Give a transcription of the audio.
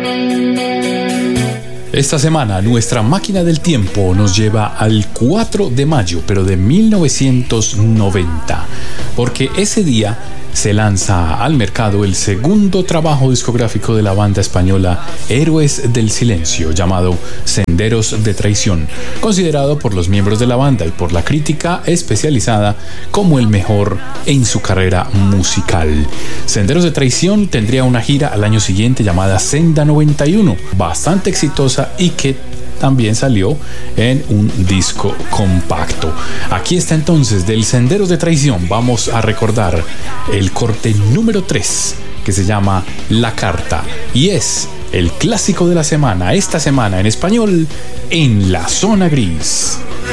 Esta semana nuestra máquina del tiempo nos lleva al 4 de mayo, pero de 1990, porque ese día se lanza al mercado el segundo trabajo discográfico de la banda española Héroes del Silencio, llamado Senderos de Traición, considerado por los miembros de la banda y por la crítica especializada como el mejor en su carrera musical. Senderos de Traición tendría una gira al año siguiente llamada Senda 91, bastante exitosa y que también salió en un disco compacto. Aquí está entonces, del Senderos de Traición, vamos a recordar el corte número 3, que se llama La Carta, y es el clásico de la semana, esta semana en español, en la zona gris.